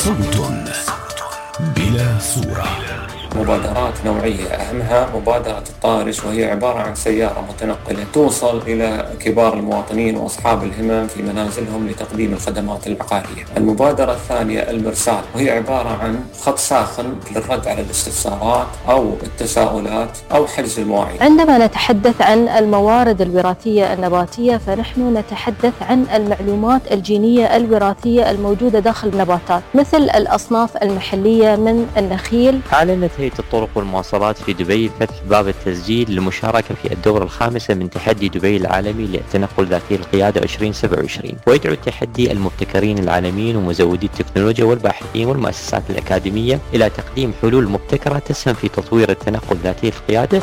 صوت بلا صورة. مبادرات نوعية أهمها مبادرة الطارش، وهي عبارة عن سيارة متنقلة توصل إلى كبار المواطنين وأصحاب الهمم في منازلهم لتقديم الخدمات العقارية. المبادرة الثانية المرسال، وهي عبارة عن خط ساخن للرد على الاستفسارات أو التساؤلات أو حجز المواعيد. عندما نتحدث عن الموارد الوراثية النباتية فنحن نتحدث عن المعلومات الجينية الوراثية الموجودة داخل النباتات، مثل الأصناف المحلية من النخيل. أعلنت هيئة الطرق والمواصلات في دبي فتح باب التسجيل للمشاركة في الدورة الخامسة من تحدي دبي العالمي للتنقل ذاتي القيادة 2027، ويدعو التحدي المبتكرين العالميين ومزودي التكنولوجيا والباحثين والمؤسسات الأكاديمية إلى تقديم حلول مبتكرة تسهم في تطوير التنقل ذاتي القيادة.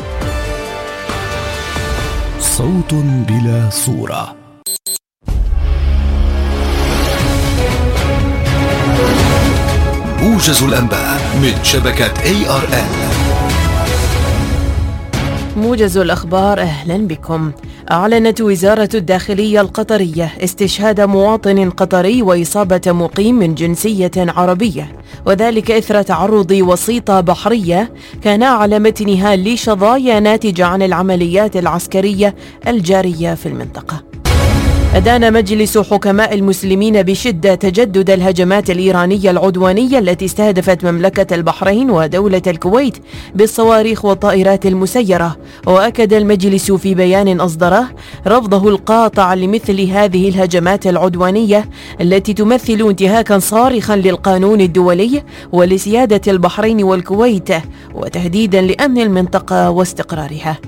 صوت بلا صورة. موجز الأنباء من شبكة ARN. موجز الأخبار، أهلا بكم. أعلنت وزارة الداخلية القطرية استشهاد مواطن قطري وإصابة مقيم من جنسية عربية، وذلك إثر تعرض وسيطة بحرية كان على متنها لشظايا ناتجة عن العمليات العسكرية الجارية في المنطقة. أدان مجلس حكماء المسلمين بشدة تجدد الهجمات الإيرانية العدوانية التي استهدفت مملكة البحرين ودولة الكويت بالصواريخ والطائرات المسيرة، وأكد المجلس في بيان أصدره رفضه القاطع لمثل هذه الهجمات العدوانية التي تمثل انتهاكا صارخا للقانون الدولي ولسيادة البحرين والكويت وتهديدا لأمن المنطقة واستقرارها.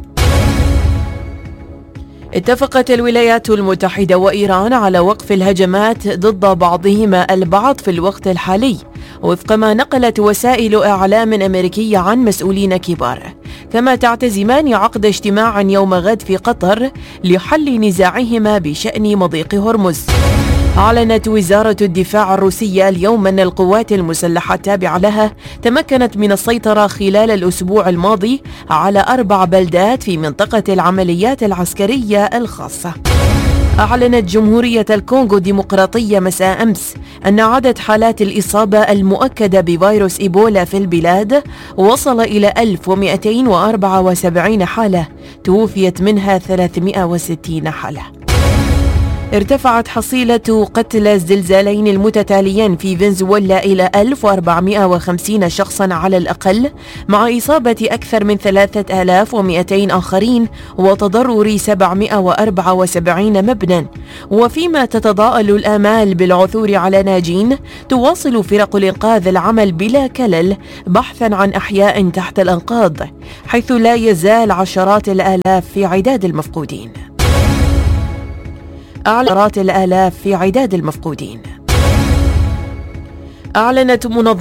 اتفقت الولايات المتحدة وإيران على وقف الهجمات ضد بعضهما البعض في الوقت الحالي، وفق ما نقلت وسائل إعلام أمريكية عن مسؤولين كبار، كما تعتزمان عقد اجتماع يوم غد في قطر لحل نزاعهما بشأن مضيق هرمز. أعلنت وزارة الدفاع الروسية اليوم أن القوات المسلحة التابعة لها تمكنت من السيطرة خلال الأسبوع الماضي على 4 بلدات في منطقة العمليات العسكرية الخاصة. أعلنت جمهورية الكونغو الديمقراطية مساء أمس أن عدد حالات الإصابة المؤكدة بفيروس إيبولا في البلاد وصل إلى 1274 حالة، توفيت منها 360 حالة. ارتفعت حصيلة قتلى الزلزالين المتتاليين في فنزويلا إلى 1450 شخصا على الأقل، مع إصابة أكثر من 3200 آخرين وتضرر 774 مبنى. وفيما تتضاءل الآمال بالعثور على ناجين، تواصل فرق الإنقاذ العمل بلا كلل بحثا عن أحياء تحت الأنقاض، حيث لا يزال عشرات الآلاف في عداد المفقودين. أعلنت منظمة